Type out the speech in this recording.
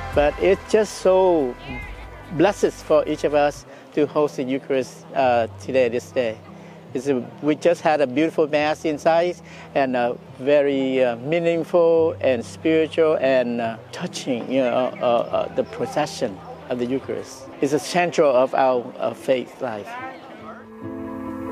But it's just so blessed for each of us to host the Eucharist today, this day. We just had a beautiful Mass inside and very meaningful and spiritual and touching, the procession of the Eucharist. It's the central of our faith life.